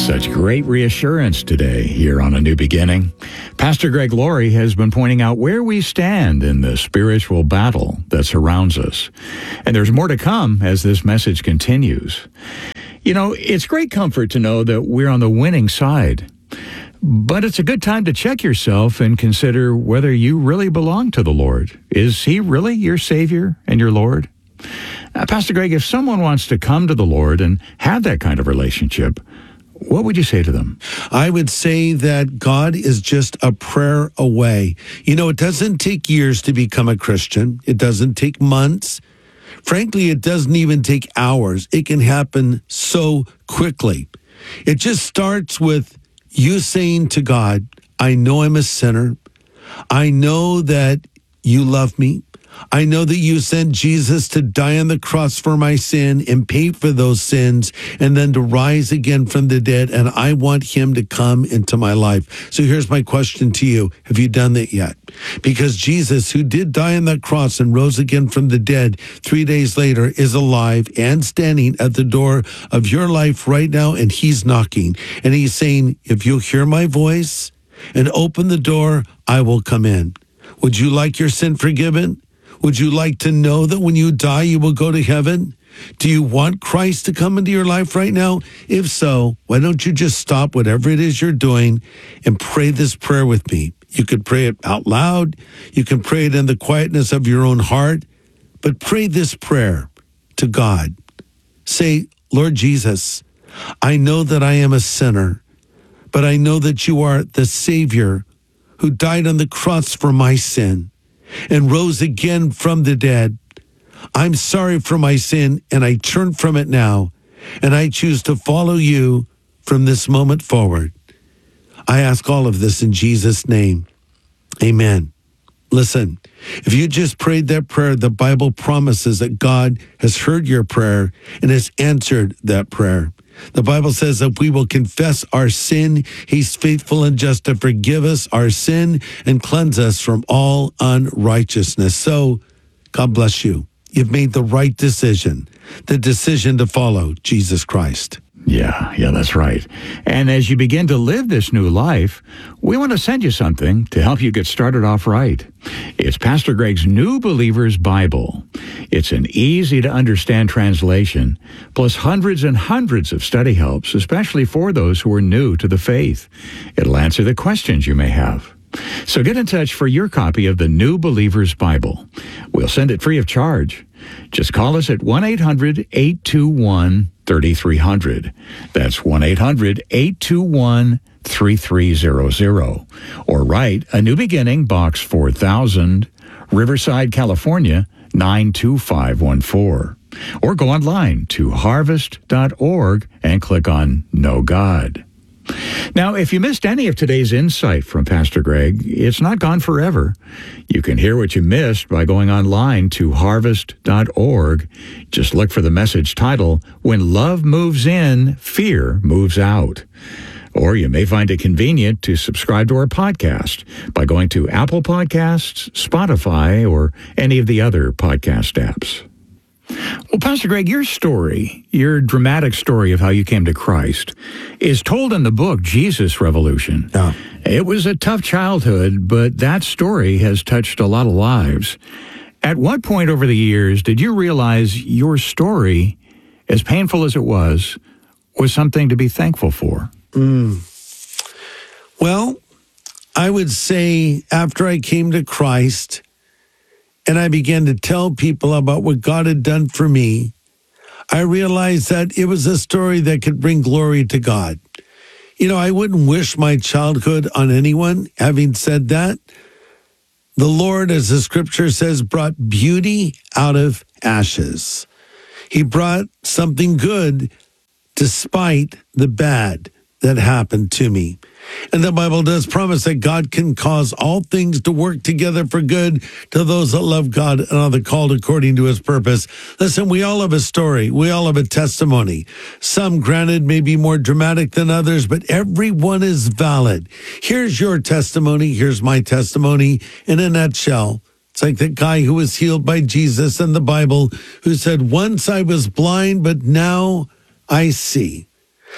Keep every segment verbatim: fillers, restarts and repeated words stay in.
Such great reassurance today here on A New Beginning. Pastor Greg Laurie has been pointing out where we stand in the spiritual battle that surrounds us. And there's more to come as this message continues. You know, it's great comfort to know that we're on the winning side. But it's a good time to check yourself and consider whether you really belong to the Lord. Is He really your Savior and your Lord? Uh, Pastor Greg, if someone wants to come to the Lord and have that kind of relationship, what would you say to them? I would say that God is just a prayer away. You know, it doesn't take years to become a Christian. It doesn't take months. Frankly, it doesn't even take hours. It can happen so quickly. It just starts with you saying to God, I know I'm a sinner. I know that you love me. I know that you sent Jesus to die on the cross for my sin and pay for those sins and then to rise again from the dead. And I want him to come into my life. So here's my question to you. Have you done that yet? Because Jesus, who did die on that cross and rose again from the dead three days later, is alive and standing at the door of your life right now. And he's knocking and he's saying, if you'll hear my voice and open the door, I will come in. Would you like your sin forgiven? Would you like to know that when you die, you will go to heaven? Do you want Christ to come into your life right now? If so, why don't you just stop whatever it is you're doing and pray this prayer with me? You could pray it out loud. You can pray it in the quietness of your own heart. But pray this prayer to God. Say, Lord Jesus, I know that I am a sinner, but I know that you are the Savior who died on the cross for my sin and rose again from the dead. I'm sorry for my sin, and I turn from it now, and I choose to follow you from this moment forward. I ask all of this in Jesus' name. Amen. Listen, if you just prayed that prayer, the Bible promises that God has heard your prayer and has answered that prayer. The Bible says that we will confess our sin. He's faithful and just to forgive us our sin and cleanse us from all unrighteousness. So, God bless you. You've made the right decision, the decision to follow Jesus Christ. Yeah, yeah, that's right. And as you begin to live this new life, we want to send you something to help you get started off right. It's Pastor Greg's New Believer's Bible. It's an easy-to-understand translation, plus hundreds and hundreds of study helps, especially for those who are new to the faith. It'll answer the questions you may have. So get in touch for your copy of the New Believer's Bible. We'll send it free of charge. Just call us at one eight hundred eight two one three three zero zero. That's one eight hundred eight two one three three zero zero. Or write A New Beginning, Box four thousand, Riverside, California, nine two five one four. Or go online to harvest dot org and click on Know God. Now, if you missed any of today's insight from Pastor Greg, it's not gone forever. You can hear what you missed by going online to harvest dot org. Just look for the message title, When Love Moves In, Fear Moves Out. Or you may find it convenient to subscribe to our podcast by going to Apple Podcasts, Spotify, or any of the other podcast apps. Well, Pastor Greg, your story, your dramatic story of how you came to Christ, is told in the book, Jesus Revolution. Yeah. It was a tough childhood, but that story has touched a lot of lives. At what point over the years did you realize your story, as painful as it was, was something to be thankful for? Mm. Well, I would say after I came to Christ, and I began to tell people about what God had done for me, I realized that it was a story that could bring glory to God. You know, I wouldn't wish my childhood on anyone. Having said that, the Lord, as the scripture says, brought beauty out of ashes. He brought something good despite the bad that happened to me. And the Bible does promise that God can cause all things to work together for good to those that love God and are the called according to his purpose. Listen, we all have a story. We all have a testimony. Some, granted, may be more dramatic than others, but every one is valid. Here's your testimony. Here's my testimony in a nutshell. It's like the guy who was healed by Jesus in the Bible who said, once I was blind, but now I see.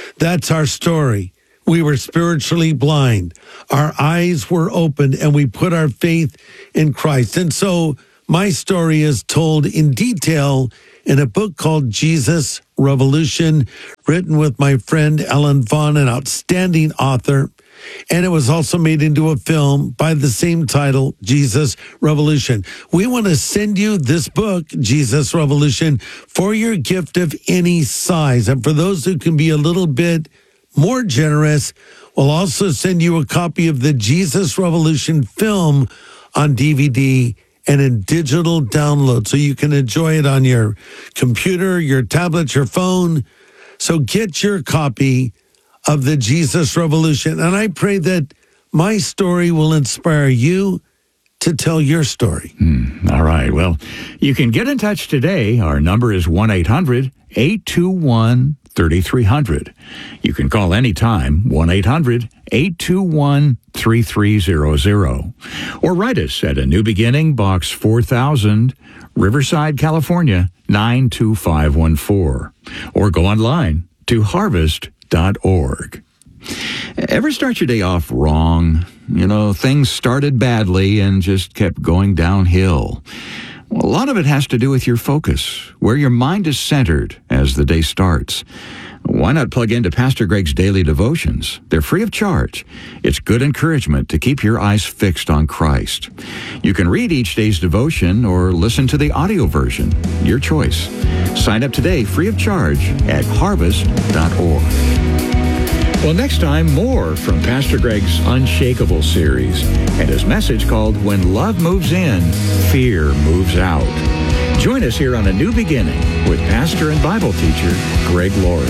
That's our story. We were spiritually blind. Our eyes were opened, and we put our faith in Christ. And so my story is told in detail in a book called Jesus Revolution, written with my friend Ellen Vaughn, an outstanding author. And it was also made into a film by the same title, Jesus Revolution. We want to send you this book, Jesus Revolution, for your gift of any size. And for those who can be a little bit more generous, we'll also send you a copy of the Jesus Revolution film on D V D and in digital download, so you can enjoy it on your computer, your tablet, your phone. So get your copy of the Jesus Revolution. And I pray that my story will inspire you to tell your story. Mm, all right. Well, you can get in touch today. Our number is one eight hundred eight two one three three zero zero. You can call anytime, one eight hundred eight two one three three zero zero. Or write us at A New Beginning, Box four thousand, Riverside, California, nine two five one four. Or go online to harvest dot org. Ever start your day off wrong? You know, things started badly and just kept going downhill. Well, a lot of it has to do with your focus, where your mind is centered as the day starts. Why not plug into Pastor Greg's daily devotions? They're free of charge. It's good encouragement to keep your eyes fixed on Christ. You can read each day's devotion or listen to the audio version. Your choice. Sign up today free of charge at harvest dot org. Well, next time, more from Pastor Greg's Unshakable series and his message called When Love Moves In, Fear Moves Out. Join us here on A New Beginning with pastor and Bible teacher Greg Laurie.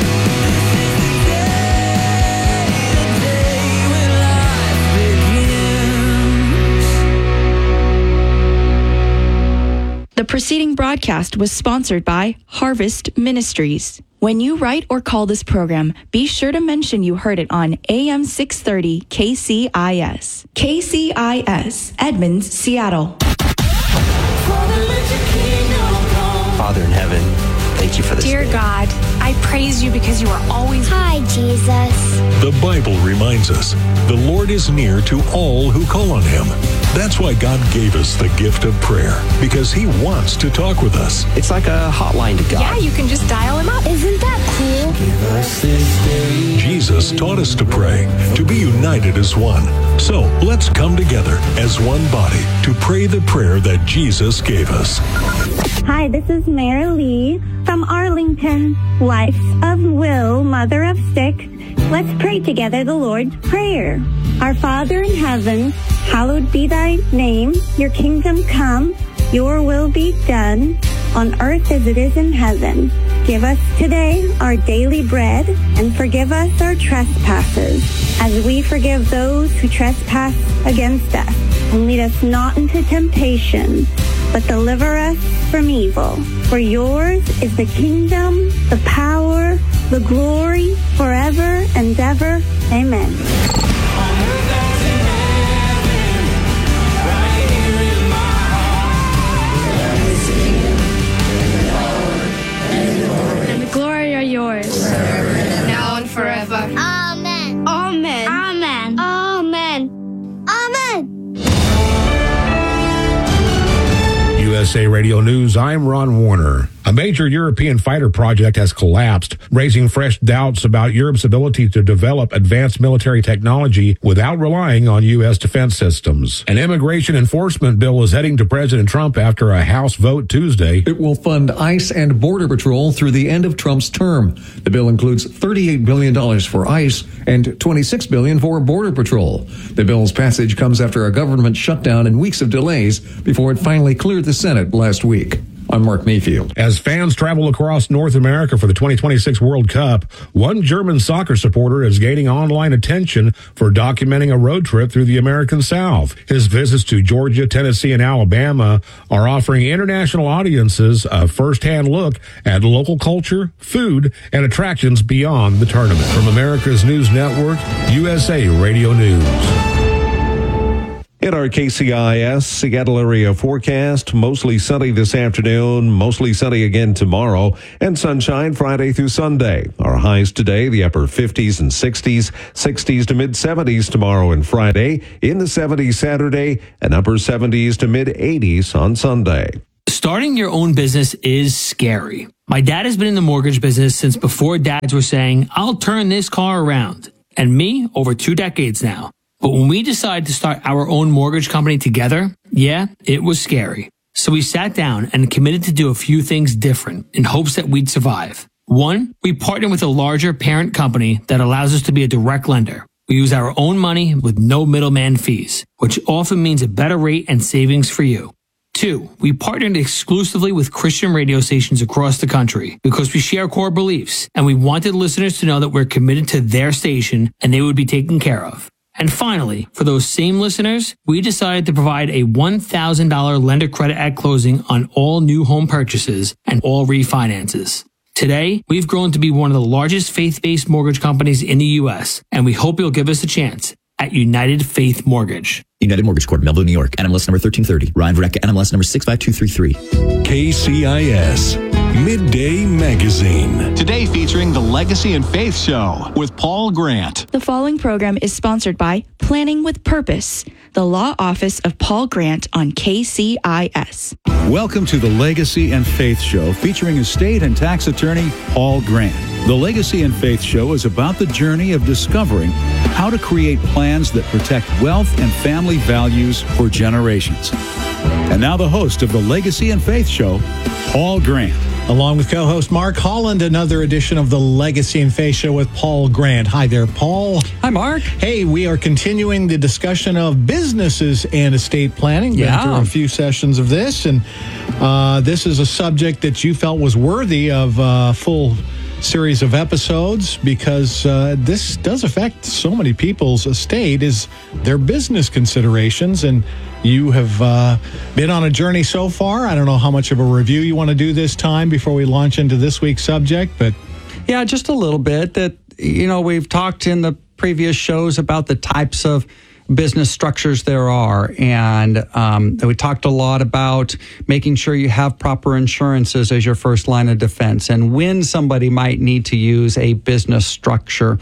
The preceding broadcast was sponsored by Harvest Ministries. When you write or call this program, be sure to mention you heard it on A M six thirty K C I S. K C I S, Edmonds, Seattle. Father in heaven, thank you for this Dear day. God, I praise you because you are always... Hi, Jesus. The Bible reminds us the Lord is near to all who call on him. That's why God gave us the gift of prayer, because he wants to talk with us. It's like a hotline to God. Yeah, you can just dial him up. Isn't that cool? Jesus taught us to pray, to be united as one. So let's come together as one body to pray the prayer that Jesus gave us. Hi, this is Mary Lee from Arlington, wife of Will, mother of six. Let's pray together the Lord's Prayer. Our Father in heaven, hallowed be thy name. Your kingdom come, your will be done, on earth as it is in heaven. Give us today our daily bread, and forgive us our trespasses, as we forgive those who trespass against us. And lead us not into temptation, but deliver us from evil. For yours is the kingdom, the power, the glory, forever and ever. Amen. And the glory are yours. Now and forever. Amen. Amen. Amen. Amen. Amen. U S A Radio News, I'm Ron Warner. A major European fighter project has collapsed, raising fresh doubts about Europe's ability to develop advanced military technology without relying on U S defense systems. An immigration enforcement bill is heading to President Trump after a House vote Tuesday. It will fund ICE and Border Patrol through the end of Trump's term. The bill includes thirty-eight billion dollars for ICE and twenty-six billion dollars for Border Patrol. The bill's passage comes after a government shutdown and weeks of delays before it finally cleared the Senate last week. I'm Mark Mayfield. As fans travel across North America for the twenty twenty-six World Cup, one German soccer supporter is gaining online attention for documenting a road trip through the American South. His visits to Georgia, Tennessee, and Alabama are offering international audiences a first-hand look at local culture, food, and attractions beyond the tournament. From America's News Network, U S A Radio News. In our K C I S Seattle area forecast, mostly sunny this afternoon, mostly sunny again tomorrow, and sunshine Friday through Sunday. Our highs today, the upper fifties and sixties, sixties to mid-seventies tomorrow and Friday, in the seventies Saturday, and upper seventies to mid-eighties on Sunday. Starting your own business is scary. My dad has been in the mortgage business since before dads were saying, I'll turn this car around. And me, over two decades now. But when we decided to start our own mortgage company together, yeah, it was scary. So we sat down and committed to do a few things different in hopes that we'd survive. One, we partnered with a larger parent company that allows us to be a direct lender. We use our own money with no middleman fees, which often means a better rate and savings for you. Two, we partnered exclusively with Christian radio stations across the country because we share core beliefs and we wanted listeners to know that we're committed to their station and they would be taken care of. And finally, for those same listeners, we decided to provide a one thousand dollars lender credit at closing on all new home purchases and all refinances. Today, we've grown to be one of the largest faith-based mortgage companies in the U S, and we hope you'll give us a chance at United Faith Mortgage. United Mortgage Corp, Melville, New York, N M L S number thirteen thirty. Ryan Verrecka, N M L S number six five two three three. K C I S Midday Magazine. Today featuring the Legacy and Faith Show with Paul Grant. The following program is sponsored by Planning with Purpose, the law office of Paul Grant on K C I S. Welcome to the Legacy and Faith Show featuring estate and tax attorney Paul Grant. The Legacy and Faith Show is about the journey of discovering how to create plans that protect wealth and family values for generations. And now the host of the Legacy and Faith Show, Paul Grant. Along with co-host Mark Holland, another edition of the Legacy and Faith Show with Paul Grant. Hi there, Paul. Hi, Mark. Hey, we are continuing the discussion of businesses and estate planning. Yeah. Been through a few sessions of this, and uh, this is a subject that you felt was worthy of a full series of episodes because uh, this does affect so many people's estate is their business considerations, and you have uh, been on a journey so far. I don't know how much of a review you want to do this time before we launch into this week's subject, but yeah, just a little bit. That, you know, we've talked in the previous shows about the types of business structures there are, and um, we talked a lot about making sure you have proper insurances as your first line of defense and when somebody might need to use a business structure.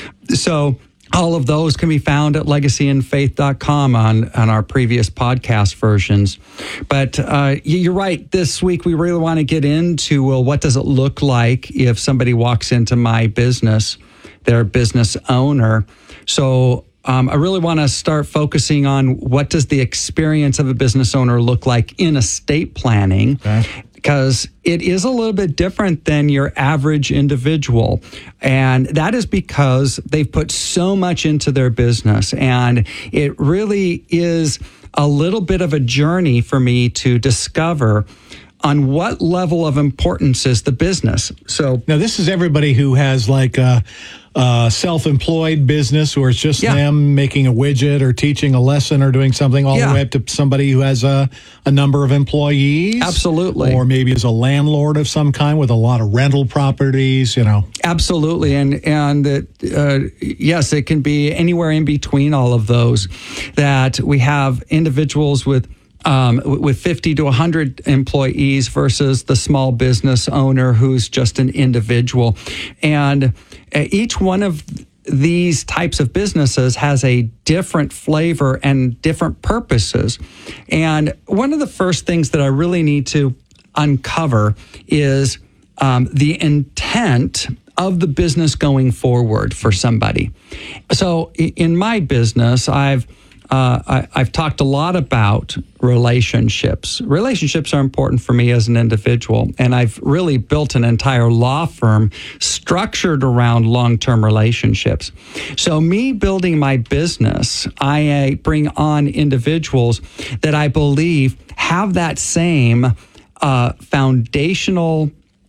So all of those can be found at legacy and faith dot com on, on our previous podcast versions. But uh, you're right. This week, we really want to get into, well, what does it look like if somebody walks into my business, they're a business owner. So um, I really want to start focusing on what does the experience of a business owner look like in estate planning. Okay. Because it is a little bit different than your average individual. And that is because they've put so much into their business. And it really is a little bit of a journey for me to discover on what level of importance is the business. So now this is everybody who has like a, a self-employed business, or it's just yeah. them making a widget or teaching a lesson or doing something, all yeah. the way up to somebody who has a, a number of employees. Absolutely. Or maybe is a landlord of some kind with a lot of rental properties, you know. Absolutely. And, and uh, yes, it can be anywhere in between all of those, that we have individuals with Um, with fifty to one hundred employees versus the small business owner who's just an individual. And each one of these types of businesses has a different flavor and different purposes. And one of the first things that I really need to uncover is um, the intent of the business going forward for somebody. So in my business, I've Uh, I, I've talked a lot about relationships. Relationships are important for me as an individual, and I've really built an entire law firm structured around long-term relationships. So me building my business, I uh, bring on individuals that I believe have that same uh, foundational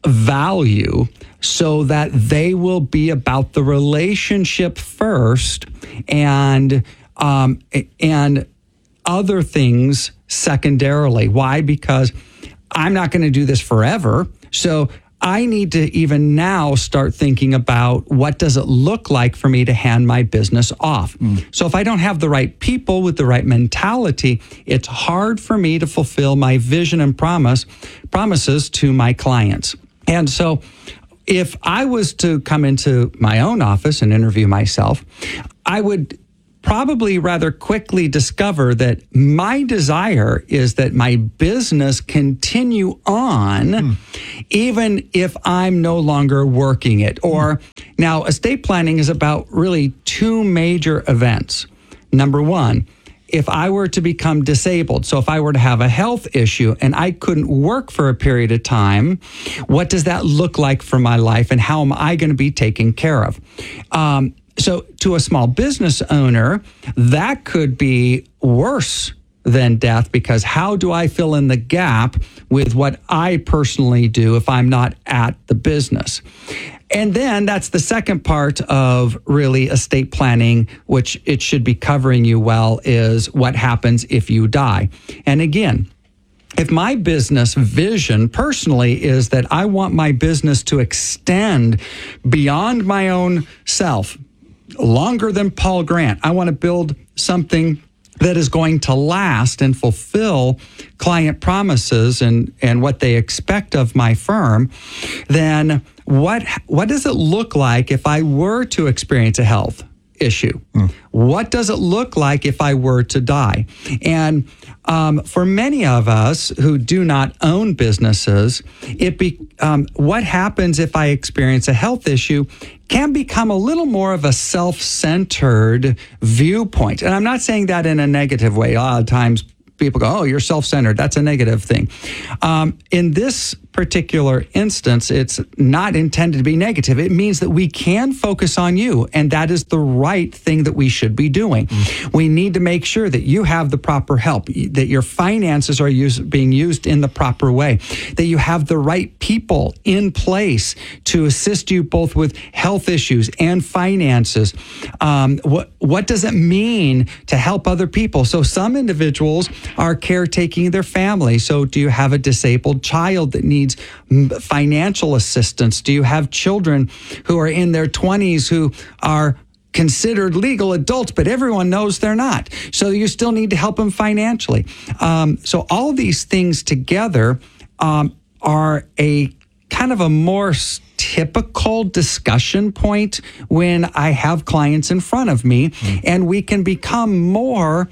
value, so that they will be about the relationship first, and Um, and other things secondarily. Why? Because I'm not going to do this forever. So I need to even now start thinking about what does it look like for me to hand my business off. Mm. So if I don't have the right people with the right mentality, it's hard for me to fulfill my vision and promise promises to my clients. And so if I was to come into my own office and interview myself, I would probably rather quickly discover that my desire is that my business continue on mm. even if I'm no longer working it. Or mm. now estate planning is about really two major events. Number one, if I were to become disabled, so if I were to have a health issue and I couldn't work for a period of time, what does that look like for my life and how am I going to be taken care of? Um, So to a small business owner, that could be worse than death, because how do I fill in the gap with what I personally do if I'm not at the business? And then that's the second part of really estate planning, which it should be covering you well, is what happens if you die. And again, if my business vision personally is that I want my business to extend beyond my own self, longer than Paul Grant. I want to build something that is going to last and fulfill client promises and, and what they expect of my firm. Then what, what does it look like if I were to experience a health issue? Mm. What does it look like if I were to die? And um, for many of us who do not own businesses, it be, um, what happens if I experience a health issue can become a little more of a self-centered viewpoint. And I'm not saying that in a negative way. A lot of times people go, oh, you're self-centered. That's a negative thing. Um, in this particular instance, it's not intended to be negative. It means that we can focus on you, and that is the right thing that we should be doing. Mm. We need to make sure that you have the proper help, that your finances are use, being used in the proper way, that you have the right people in place to assist you both with health issues and finances. Um, what, what does it mean to help other people? So some individuals are caretaking their family. So do you have a disabled child that needs financial assistance? Do you have children who are in their twenties who are considered legal adults, but everyone knows they're not? So you still need to help them financially. Um, so all these things together um, are a kind of a more typical discussion point when I have clients in front of me, mm. and we can become more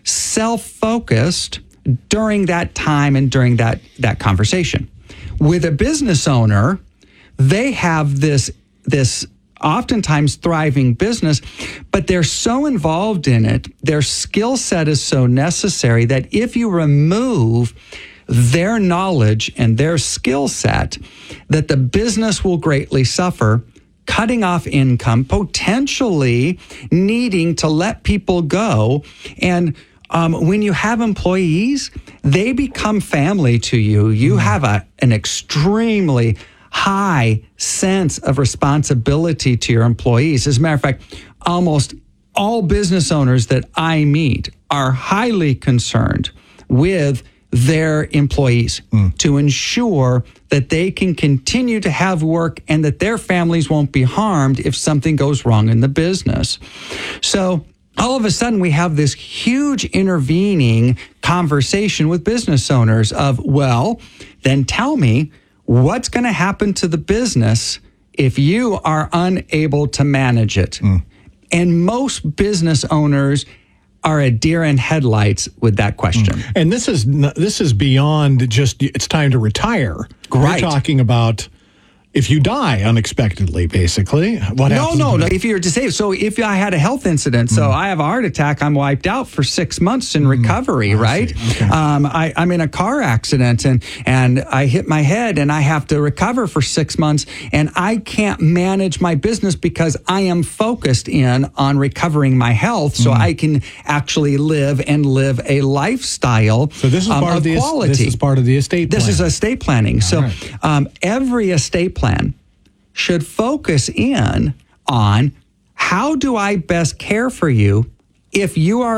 self-focused during that time and during that, that conversation. With a business owner, they have this, this oftentimes thriving business, but they're so involved in it, their skill set is so necessary that if you remove their knowledge and their skill set, that the business will greatly suffer, cutting off income, potentially needing to let people go. And Um, when you have employees, they become family to you. You have a, an extremely high sense of responsibility to your employees. As a matter of fact, almost all business owners that I meet are highly concerned with their employees mm. to ensure that they can continue to have work and that their families won't be harmed if something goes wrong in the business. So all of a sudden, we have this huge intervening conversation with business owners of, well, then tell me what's going to happen to the business if you are unable to manage it. Mm. And most business owners are a deer in headlights with that question. Mm. And this is this is beyond just it's time to retire. Right. We're talking about if you die unexpectedly, basically, what no, happens? No, no, no. If you're disabled. So if I had a health incident, so mm. I have a heart attack, I'm wiped out for six months in mm. recovery, I right? Okay. Um, I, I'm in a car accident and, and I hit my head and I have to recover for six months and I can't manage my business because I am focused in on recovering my health so mm. I can actually live and live a lifestyle so this is um, part of of the, quality. This is part of the estate plan. This is estate planning. All so right. um, every estate plan should focus in on how do I best care for you if you are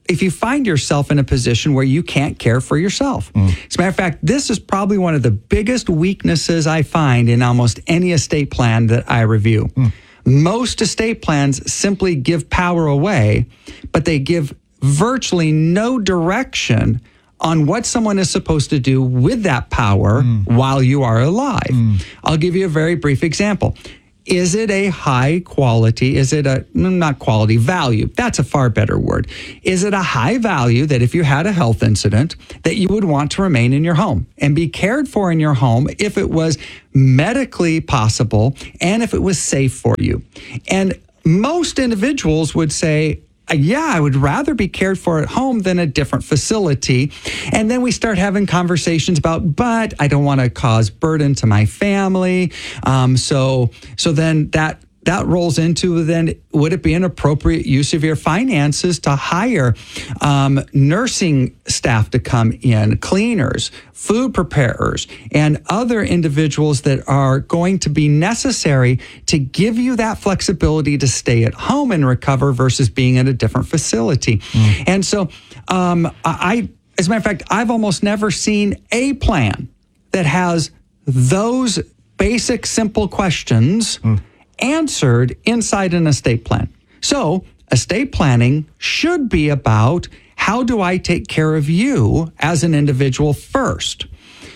if you find yourself in a position where you can't care for yourself. Mm. As a matter of fact, this is probably one of the biggest weaknesses I find in almost any estate plan that I review. Mm. Most estate plans simply give power away, but they give virtually no direction on what someone is supposed to do with that power mm. while you are alive. Mm. I'll give you a very brief example. Is it a high quality? Is it a, not quality, value? That's a far better word. Is it a high value that if you had a health incident, that you would want to remain in your home and be cared for in your home if it was medically possible and if it was safe for you? And most individuals would say, yeah, I would rather be cared for at home than a different facility. And then we start having conversations about, but I don't want to cause burden to my family. Um, so, so then that that rolls into then, would it be an appropriate use of your finances to hire um, nursing staff to come in, cleaners, food preparers, and other individuals that are going to be necessary to give you that flexibility to stay at home and recover versus being at a different facility. Mm. And so um, I, as a matter of fact, I've almost never seen a plan that has those basic, simple questions mm. answered inside an estate plan. So estate planning should be about, how do I take care of you as an individual first?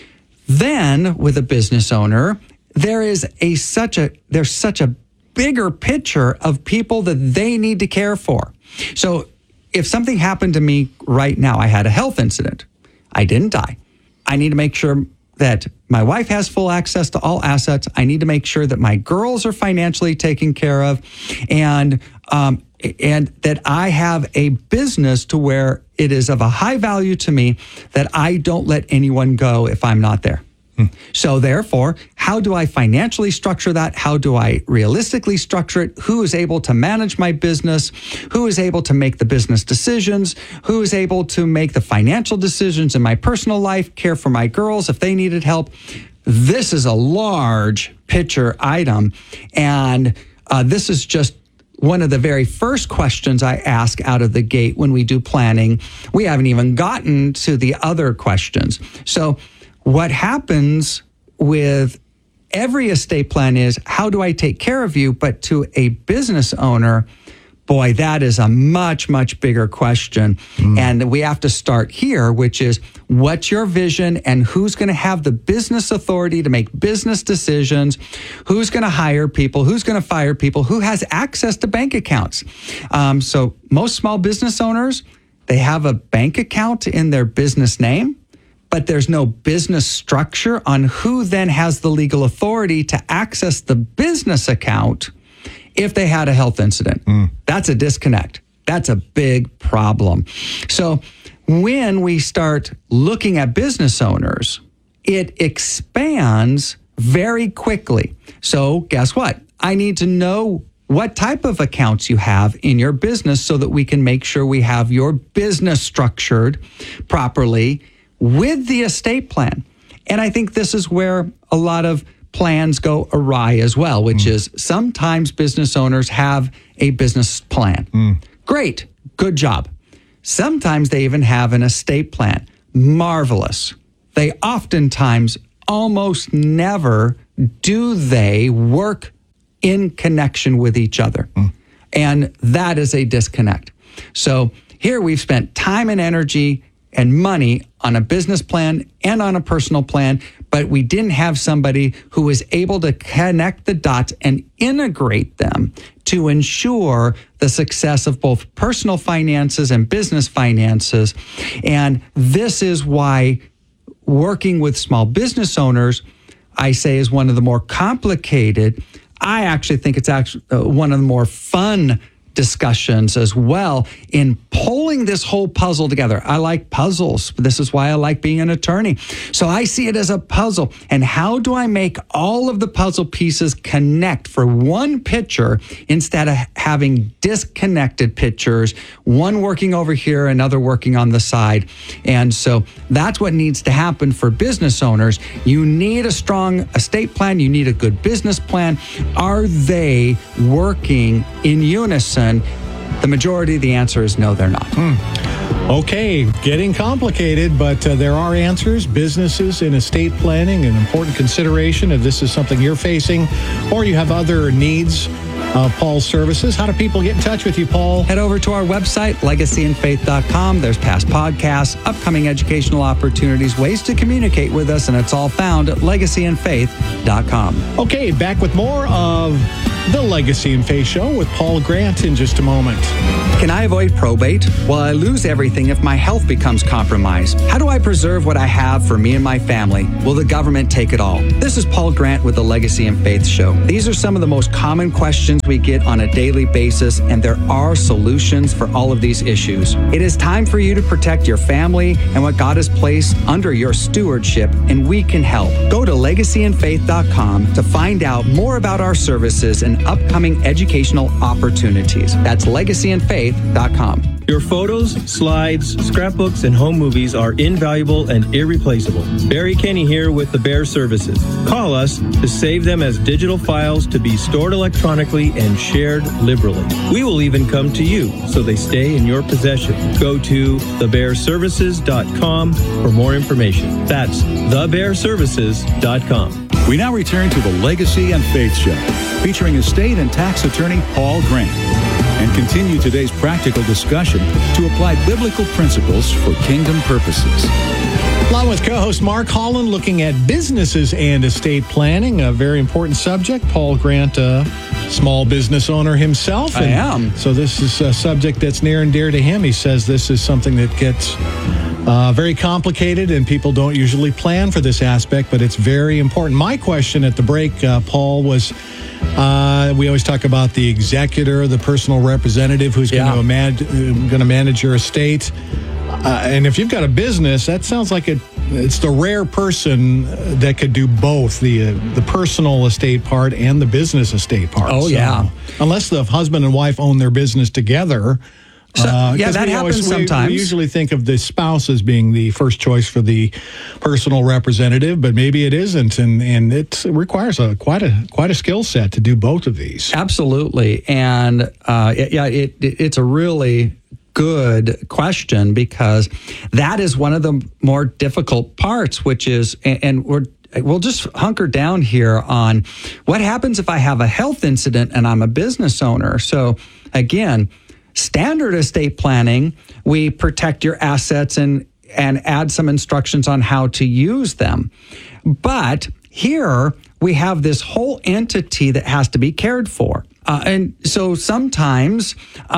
Then with a business owner, there is a such a there's such a bigger picture of people that they need to care for. So if something happened to me right now, I had a health incident, I didn't die. I need to make sure that my wife has full access to all assets. I need to make sure that my girls are financially taken care of, and um, and that I have a business to where it is of a high value to me that I don't let anyone go if I'm not there. Hmm. So therefore, how do I financially structure that? How do I realistically structure it? Who is able to manage my business? Who is able to make the business decisions? Who is able to make the financial decisions in my personal life, care for my girls if they needed help? This is a large picture item. And uh, this is just one of the very first questions I ask out of the gate when we do planning. We haven't even gotten to the other questions. So what happens with every estate plan is, how do I take care of you? But to a business owner, boy, that is a much, much bigger question. Mm. And we have to start here, which is, what's your vision and who's going to have the business authority to make business decisions? Who's going to hire people? Who's going to fire people? Who has access to bank accounts? Um, so most small business owners, they have a bank account in their business name, but there's no business structure on who then has the legal authority to access the business account if they had a health incident. Mm. That's a disconnect. That's a big problem. So when we start looking at business owners, it expands very quickly. So guess what? I need to know what type of accounts you have in your business so that we can make sure we have your business structured properly with the estate plan. And I think this is where a lot of plans go awry as well, which mm. is sometimes business owners have a business plan. Mm. Great, good job. Sometimes they even have an estate plan. Marvelous. They oftentimes, almost never do they work in connection with each other. Mm. And that is a disconnect. So here we've spent time and energy and money on a business plan and on a personal plan, but we didn't have somebody who was able to connect the dots and integrate them to ensure the success of both personal finances and business finances. And this is why working with small business owners, I say, is one of the more complicated. I actually think it's actually one of the more fun discussions as well in pulling this whole puzzle together. I like puzzles. This is why I like being an attorney. So I see it as a puzzle. And how do I make all of the puzzle pieces connect for one picture instead of having disconnected pictures, one working over here, another working on the side? And so that's what needs to happen for business owners. You need a strong estate plan. You need a good business plan. Are they working in unison? The majority, the answer is no, they're not. Hmm. Okay, getting complicated, but uh, there are answers. Businesses in estate planning, an important consideration if this is something you're facing or you have other needs. Uh, Paul's services. How do people get in touch with you, Paul? Head over to our website, legacy and faith dot com. There's past podcasts, upcoming educational opportunities, ways to communicate with us, and it's all found at legacy and faith dot com. Okay, back with more of the Legacy and Faith Show with Paul Grant in just a moment. Can I avoid probate? Will I lose everything if my health becomes compromised? How do I preserve what I have for me and my family? Will the government take it all? This is Paul Grant with the Legacy and Faith Show. These are some of the most common questions we get on a daily basis, and there are solutions for all of these issues. It is time for you to protect your family and what God has placed under your stewardship, and we can help. Go to legacy and faith dot com to find out more about our services and upcoming educational opportunities. That's legacy and faith dot com. Your photos, slides, scrapbooks, and home movies are invaluable and irreplaceable. Barry Kenny here with the Bear Services. Call us to save them as digital files to be stored electronically and shared liberally. We will even come to you so they stay in your possession. Go to the bear services dot com for more information. That's the bear services dot com. We now return to the Legacy and Faith Show, featuring estate and tax attorney Paul Grant, and continue today's practical discussion to apply biblical principles for kingdom purposes. Along with co-host Mark Holland, looking at businesses and estate planning, a very important subject. Paul Grant, a small business owner himself. I am. So this is a subject that's near and dear to him. He says this is something that gets uh, very complicated, and people don't usually plan for this aspect, but it's very important. My question at the break, uh, Paul, was... Uh, we always talk about the executor, the personal representative who's Yeah. going to man- going to manage your estate. Uh, and if you've got a business, that sounds like it, it's the rare person that could do both, the uh, the personal estate part and the business estate part. Oh, yeah. Unless the husband and wife own their business together. So, Uh, yeah, 'cause that we happens always, we- sometimes. We usually think of the spouse as being the first choice for the personal representative, but maybe it isn't, and and it requires a quite a quite a skill set to do both of these. Absolutely, and uh, it, yeah, it, it it's a really good question because that is one of the more difficult parts, which is, and, and we're. We'll just hunker down here on what happens if I have a health incident and I'm a business owner. So again, standard estate planning, we protect your assets and and add some instructions on how to use them. But here we have this whole entity that has to be cared for. Uh, and so sometimes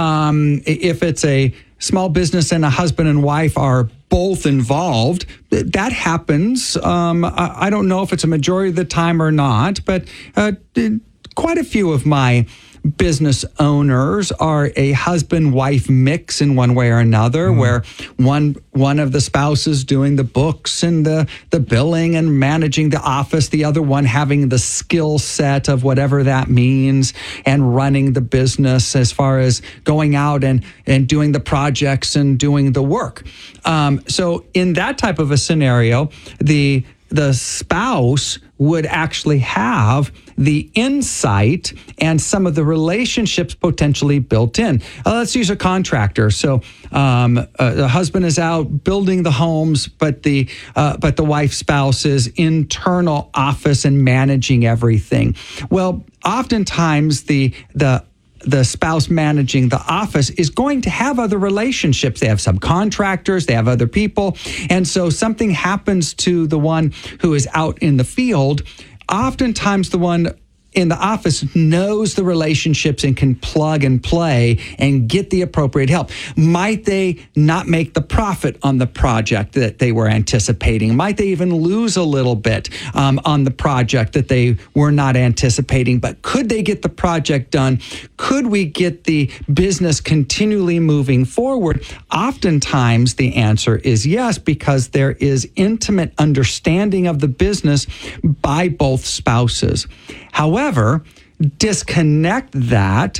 um, if it's a small business and a husband and wife are both involved, that happens. Um, I don't know if it's a majority of the time or not, but uh, quite a few of my business owners are a husband-wife mix in one way or another, mm. where one one of the spouses doing the books and the, the billing and managing the office, the other one having the skill set of whatever that means and running the business as far as going out and, and doing the projects and doing the work. Um, so in that type of a scenario, the the spouse would actually have the insight and some of the relationships potentially built in. Uh, let's use a contractor. So um, uh, the husband is out building the homes, but the uh, but the wife spouse is internal office and managing everything. Well, oftentimes the the the spouse managing the office is going to have other relationships. They have subcontractors, they have other people. And so something happens to the one who is out in the field. Oftentimes the one in the office knows the relationships and can plug and play and get the appropriate help. Might they not make the profit on the project that they were anticipating? Might they even lose a little bit um, on the project that they were not anticipating? But could they get the project done? Could we get the business continually moving forward? Oftentimes the answer is yes, because there is intimate understanding of the business by both spouses. However, disconnect that,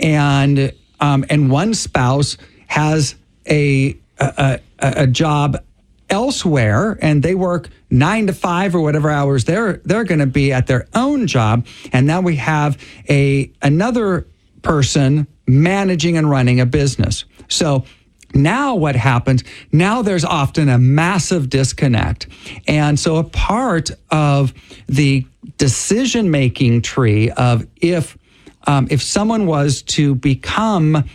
and um, and one spouse has a, a a job elsewhere, and they work nine to five or whatever hours they're they're going to be at their own job, and now we have a another person managing and running a business. So Now what happens, now there's often a massive disconnect. And so a part of the decision-making tree of if um, if someone was to become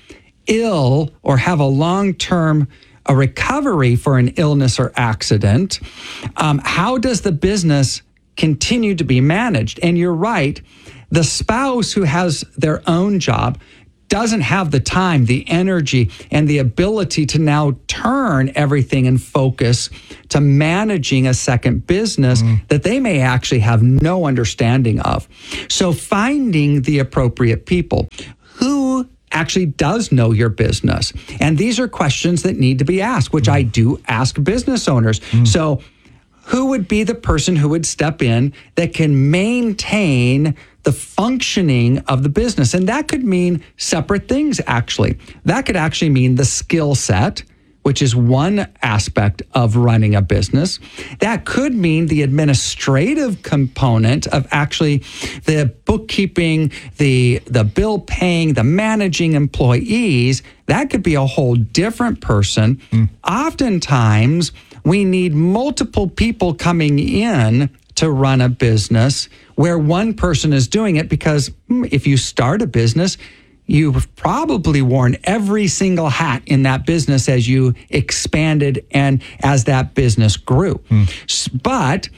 ill or have a long-term a recovery for an illness or accident, um, how does the business continue to be managed? And you're right, the spouse who has their own job doesn't have the time, the energy, and the ability to now turn everything and focus to managing a second business mm. that they may actually have no understanding of. So finding the appropriate people who actually does know your business. And these are questions that need to be asked, which mm. I do ask business owners. Mm. So who would be the person who would step in that can maintain the functioning of the business? And that could mean separate things, actually. That could actually mean the skill set, which is one aspect of running a business. That could mean the administrative component of actually the bookkeeping, the, the bill paying, the managing employees. That could be a whole different person. Mm. Oftentimes, we need multiple people coming in to run a business where one person is doing it, because if you start a business, you've probably worn every single hat in that business as you expanded and as that business grew. Mm. But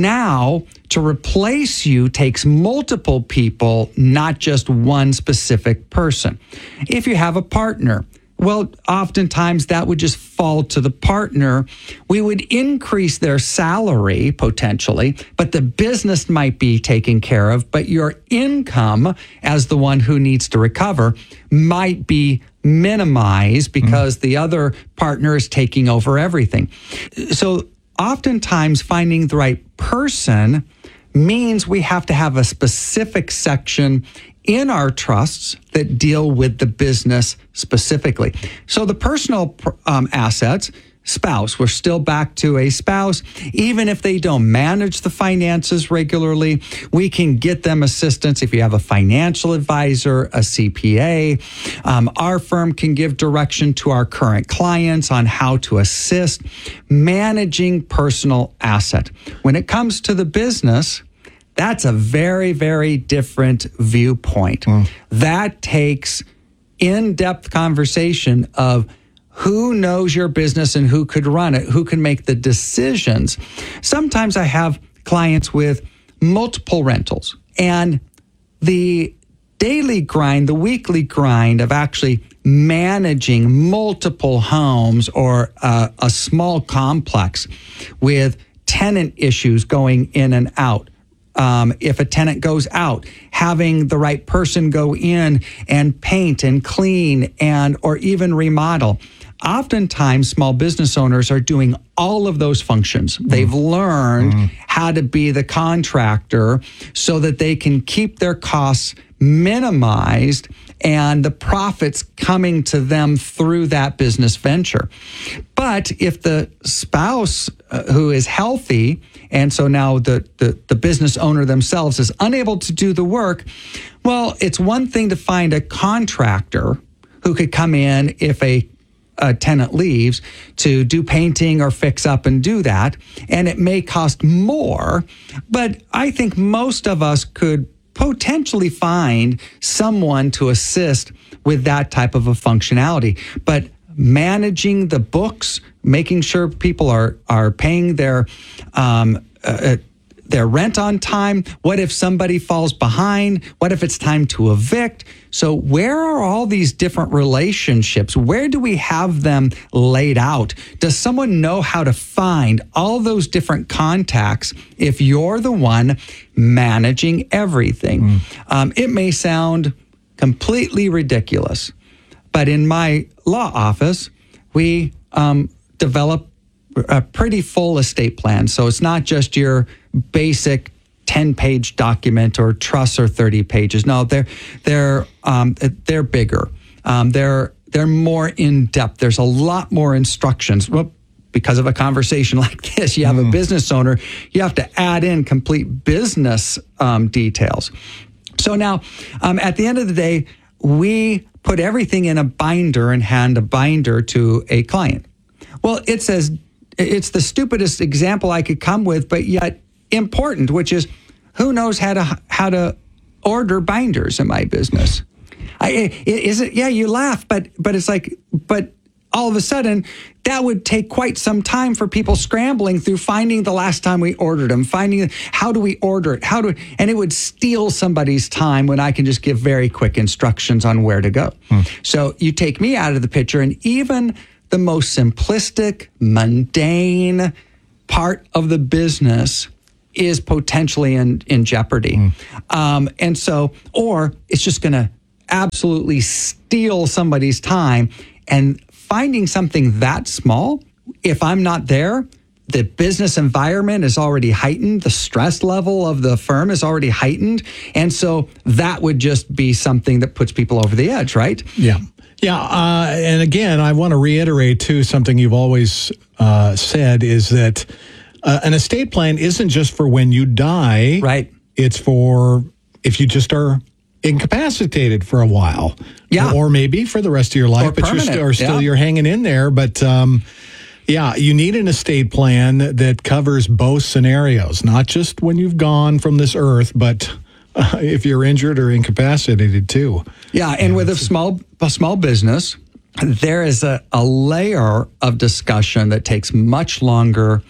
now to replace you takes multiple people, not just one specific person. If you have a partner, well, oftentimes that would just fall to the partner. We would increase their salary potentially, but the business might be taken care of, but your income as the one who needs to recover might be minimized because mm. the other partner is taking over everything. So oftentimes finding the right person means we have to have a specific section in our trusts that deal with the business specifically. So the personal um, assets, spouse, we're still back to a spouse. Even if they don't manage the finances regularly, we can get them assistance if you have a financial advisor, a C P A. Um, our firm can give direction to our current clients on how to assist managing personal asset. When it comes to the business, that's a very, very different viewpoint. Mm. That takes in-depth conversation of who knows your business and who could run it, who can make the decisions. Sometimes I have clients with multiple rentals, and the daily grind, the weekly grind of actually managing multiple homes or uh, a small complex with tenant issues going in and out. Um, if a tenant goes out, having the right person go in and paint and clean and or even remodel. Oftentimes, small business owners are doing all of those functions. Mm. They've learned mm. how to be the contractor so that they can keep their costs minimized and the profits coming to them through that business venture. But if the spouse uh, who is healthy, and so now the, the, the business owner themselves is unable to do the work, well, it's one thing to find a contractor who could come in if a a tenant leaves to do painting or fix up and do that. And it may cost more, but I think most of us could potentially find someone to assist with that type of a functionality. But managing the books, making sure people are are paying their um, uh, their rent on time. What if somebody falls behind? What if it's time to evict? So where are all these different relationships? Where do we have them laid out? Does someone know how to find all those different contacts if you're the one managing everything? Mm. Um, it may sound completely ridiculous, but in my law office, we um, develop a pretty full estate plan. So it's not just your basic ten-page document or trust or thirty pages. No, they're they're um, they're bigger. Um, they're they're more in depth. There's a lot more instructions. Well, because of a conversation like this, you have mm. a business owner. You have to add in complete business um, details. So now, um, at the end of the day, we put everything in a binder and hand a binder to a client. Well, it says it's the stupidest example I could come with, but yet important, which is who knows how to how to order binders in my business? I, is it? Yeah, you laugh, but but it's like, but all of a sudden, that would take quite some time for people scrambling through finding the last time we ordered them, finding how do we order it, how do, and it would steal somebody's time when I can just give very quick instructions on where to go. Hmm. So you take me out of the picture, and even the most simplistic, mundane part of the business is potentially in, in jeopardy. Hmm. Um, and so, or it's just going to absolutely steal somebody's time. And finding something that small, if I'm not there, the business environment is already heightened. The stress level of the firm is already heightened. And so that would just be something that puts people over the edge, right? Yeah. Yeah. Uh, and again, I want to reiterate, too, something you've always uh, said is that uh, an estate plan isn't just for when you die. Right. It's for if you just are incapacitated for a while. Yeah. Or maybe for the rest of your life, Or but you're, permanent. st- or still Yeah. you're hanging in there. But um, yeah, you need an estate plan that covers both scenarios, not just when you've gone from this earth, but uh, if you're injured or incapacitated too. Yeah, and with a small a small business, there is a, a layer of discussion that takes much longer,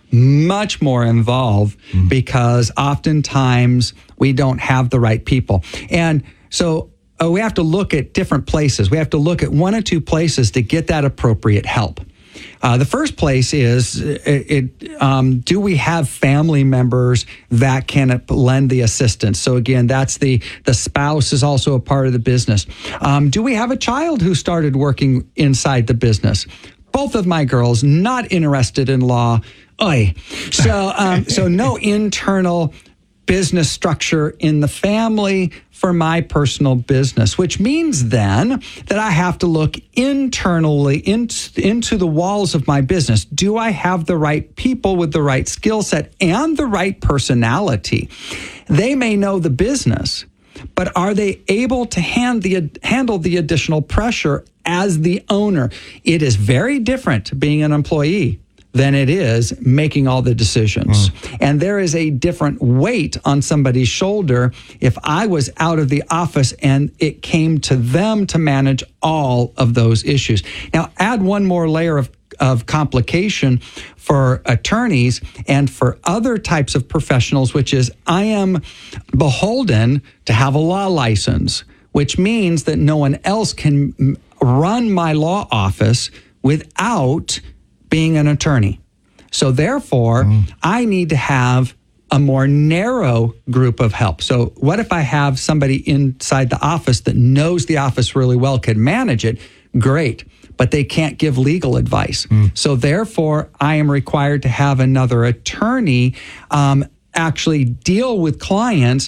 much more involved, mm. because oftentimes we don't have the right people. And so uh, we have to look at different places. We have to look at one or two places to get that appropriate help. Uh, the first place is, it, it, um, do we have family members that can lend the assistance? So again, that's the, the spouse is also a part of the business. Um, do we have a child who started working inside the business? Both of my girls, not interested in law. Oy. So, um, so no internal business structure in the family for my personal business, which means then that I have to look internally in, into the walls of my business. Do I have the right people with the right skill set and the right personality? They may know the business, but are they able to hand the, handle the additional pressure as the owner? It is very different being an employee than it is making all the decisions. Mm. And there is a different weight on somebody's shoulder if I was out of the office and it came to them to manage all of those issues. Now, add one more layer of, of complication for attorneys and for other types of professionals, which is I am beholden to have a law license, which means that no one else can run my law office without being an attorney. So therefore, mm. I need to have a more narrow group of help. So what if I have somebody inside the office that knows the office really well, can manage it? Great. But they can't give legal advice. Mm. So therefore, I am required to have another attorney um, actually deal with clients.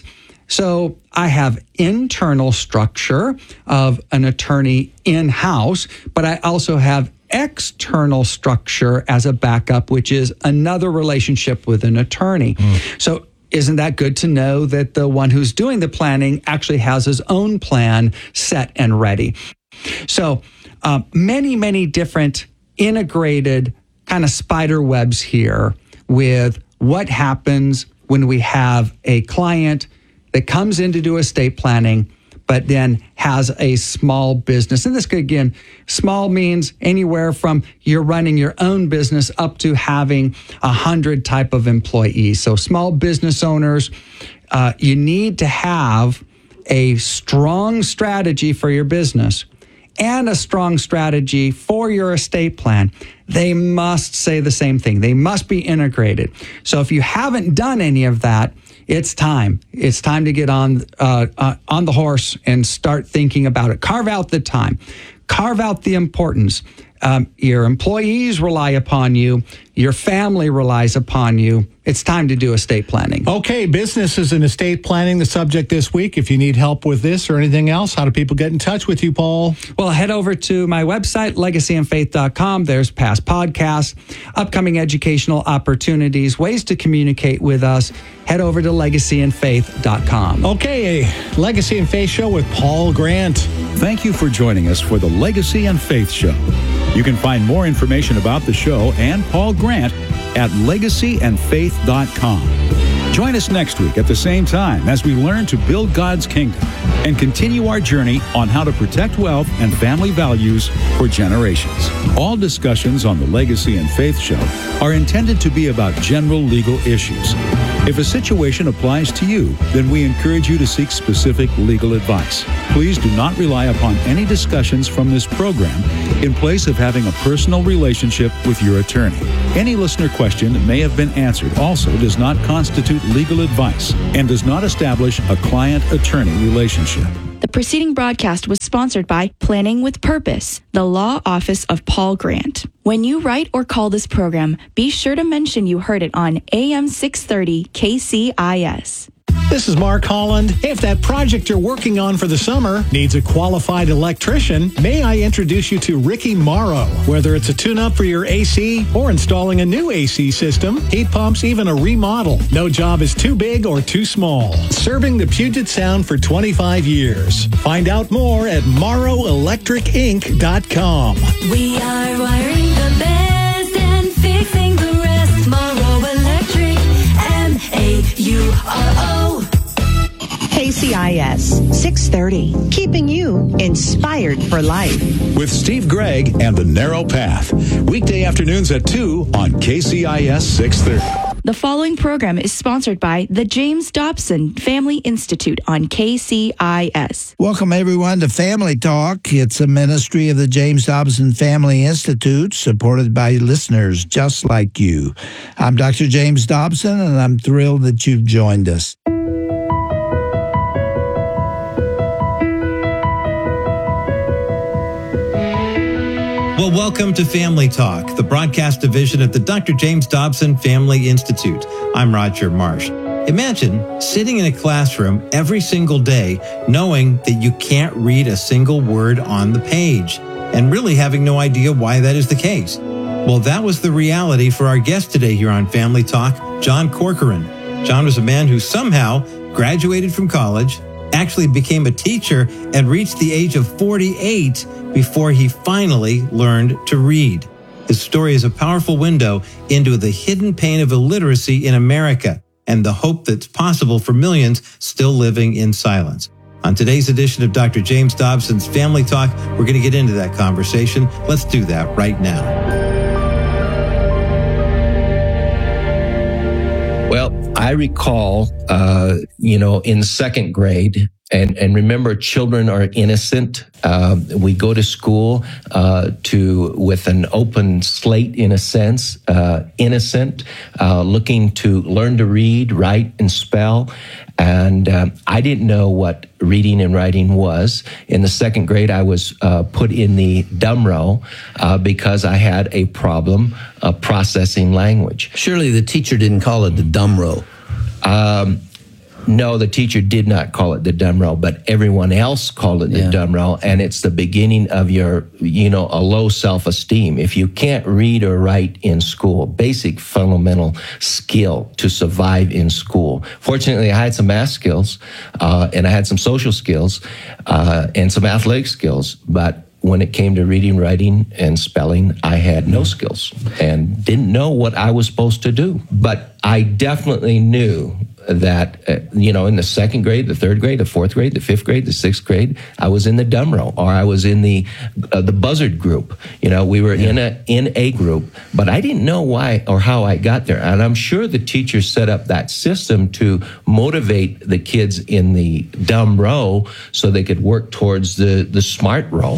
So I have internal structure of an attorney in-house, but I also have external structure as a backup, which is another relationship with an attorney. Mm. So isn't that good to know that the one who's doing the planning actually has his own plan set and ready? So uh, many, many different integrated kind of spider webs here with what happens when we have a client that comes in to do estate planning, but then has a small business. And this could, again, small means anywhere from you're running your own business up to having a hundred type of employees. So small business owners, uh, you need to have a strong strategy for your business and a strong strategy for your estate plan. They must say the same thing. They must be integrated. So if you haven't done any of that, it's time. It's time to get on uh, uh, on the horse and start thinking about it. Carve out the time. Carve out the importance. Um, your employees rely upon you. Your family relies upon you. It's time to do estate planning. Okay, businesses and estate planning, the subject this week. If you need help with this or anything else, how do people get in touch with you, Paul? Well, head over to my website, legacy and faith dot com. There's past podcasts, upcoming educational opportunities, ways to communicate with us. Head over to legacy and faith dot com. Okay, a Legacy and Faith Show with Paul Grant. Thank you for joining us for the Legacy and Faith Show. You can find more information about the show and Paul Grant at legacy and faith dot com. Join us next week at the same time as we learn to build God's kingdom and continue our journey on how to protect wealth and family values for generations. All discussions on the Legacy and Faith Show are intended to be about general legal issues. If a situation applies to you, then we encourage you to seek specific legal advice. Please do not rely upon any discussions from this program in place of having a personal relationship with your attorney. Any listener question that may have been answered also does not constitute legal advice and does not establish a client-attorney relationship. The preceding broadcast was sponsored by Planning with Purpose, the law office of Paul Grant. When you write or call this program, be sure to mention you heard it on A M six thirty K C I S. This is Mark Holland. If that project you're working on for the summer needs a qualified electrician, may I introduce you to Ricky Morrow. Whether it's a tune-up for your A C or installing a new A C system, heat pumps, even a remodel, no job is too big or too small. Serving the Puget Sound for twenty-five years. Find out more at morrow electric inc dot com. We are wiring the best and fixing the rest. Morrow Electric, M A U R O. K C I S six thirty, keeping you inspired for life. With Steve Gregg and The Narrow Path. Weekday afternoons at two on K C I S six thirty. The following program is sponsored by the James Dobson Family Institute on K C I S. Welcome, everyone, to Family Talk. It's a ministry of the James Dobson Family Institute, supported by listeners just like you. I'm Doctor James Dobson, and I'm thrilled that you've joined us. Well, welcome to Family Talk, the broadcast division of the Doctor James Dobson Family Institute. I'm Roger Marsh. Imagine sitting in a classroom every single day knowing that you can't read a single word on the page and really having no idea why that is the case. Well, that was the reality for our guest today here on Family Talk, John Corcoran. John was a man who somehow graduated from college, actually became a teacher, and reached the age of forty-eight before he finally learned to read. His story is a powerful window into the hidden pain of illiteracy in America and the hope that's possible for millions still living in silence. On today's edition of Doctor James Dobson's Family Talk, we're going to get into that conversation. Let's do that right now. Well, I recall, uh, you know, in second grade, and, and remember, children are innocent. Uh, we go to school uh, to with an open slate, in a sense, uh, innocent, uh, looking to learn to read, write, and spell. And um, I didn't know what reading and writing was. In the second grade, I was uh, put in the dumb row uh, because I had a problem uh, processing language. Surely the teacher didn't call it the dumb row. Um, no, the teacher did not call it the dumb row, but everyone else called it the yeah. dumb row. And it's the beginning of your, you know, a low self-esteem. If you can't read or write in school, basic fundamental skill to survive in school. Fortunately, I had some math skills, uh, and I had some social skills, uh, and some athletic skills, but when it came to reading, writing, and spelling, I had no skills and didn't know what I was supposed to do. But I definitely knew that, uh, you know, in the second grade, the third grade, the fourth grade, the fifth grade, the sixth grade, I was in the dumb row, or I was in the uh, the buzzard group. You know, we were yeah. in a in a group, but I didn't know why or how I got there. And I'm sure the teacher set up that system to motivate the kids in the dumb row so they could work towards the the smart row.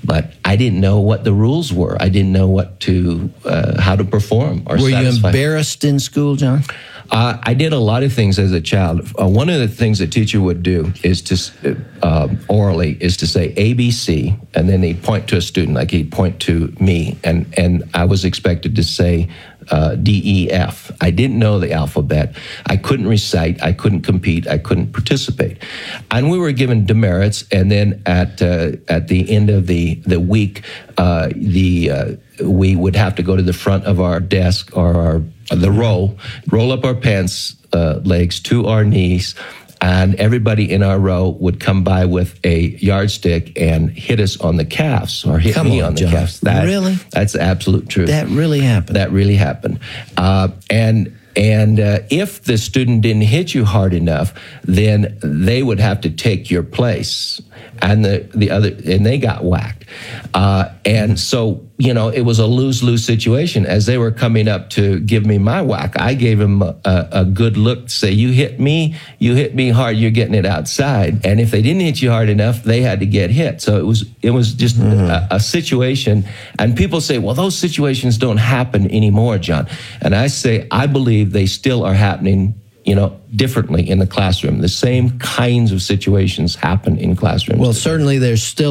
but I didn't know what the rules were. I didn't know what to, uh, how to perform or Were you satisfy. embarrassed in school, John? Uh, I did a lot of things as a child. Uh, one of the things a teacher would do is to, uh, orally, is to say A B C, and then he'd point to a student, like he'd point to me, and, and I was expected to say uh, D E F. I didn't know the alphabet. I couldn't recite. I couldn't compete. I couldn't participate. And we were given demerits, and then at uh, at the end of the, the week, uh, the uh, we would have to go to the front of our desk or our the row, roll up our pants uh, legs to our knees, and everybody in our row would come by with a yardstick and hit us on the calves or hit Come me on, on the John. calves. That, Really? That's the absolute truth. That really happened. That really happened. Uh, and and uh, if the student didn't hit you hard enough, then they would have to take your place, and the the other and they got whacked. Uh, and so, you know, it was a lose-lose situation. As they were coming up to give me my whack, I gave them a, a, a good look to say, you hit me, you hit me hard, you're getting it outside. And if they didn't hit you hard enough, they had to get hit. So it was it was just mm-hmm. a, a situation. And people say, well, those situations don't happen anymore, John. And I say, I believe they still are happening, you know, differently in the classroom. The same kinds of situations happen in classrooms. Well, certainly there's still